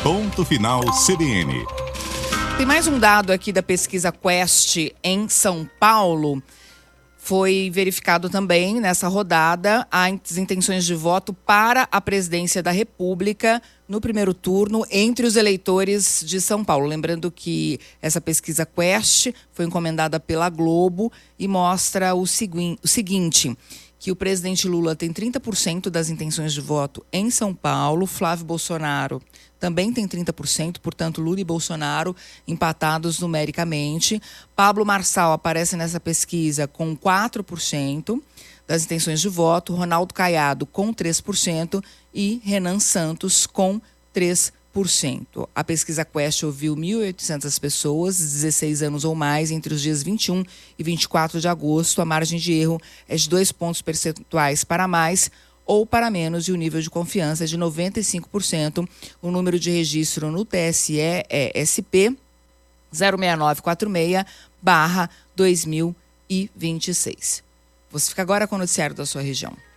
Ponto Final CBN. Tem mais um dado aqui da pesquisa Quest em São Paulo. Foi verificado também nessa rodada as intenções de voto para a presidência da República no primeiro turno entre os eleitores de São Paulo. Lembrando que essa pesquisa Quest foi encomendada pela Globo e mostra o seguinte, que o presidente Lula tem 30% das intenções de voto em São Paulo, Flávio Bolsonaro também tem 30%, portanto Lula e Bolsonaro empatados numericamente. Pablo Marçal aparece nessa pesquisa com 4% das intenções de voto, Ronaldo Caiado com 3% e Renan Santos com 3%. A pesquisa Quest ouviu 1.800 pessoas, 16 anos ou mais, entre os dias 21 e 24 de agosto. A margem de erro é de 2 pontos percentuais para mais ou para menos, e o nível de confiança é de 95%. O número de registro no TSE é SP 06946/2026. Você fica agora com o noticiário da sua região.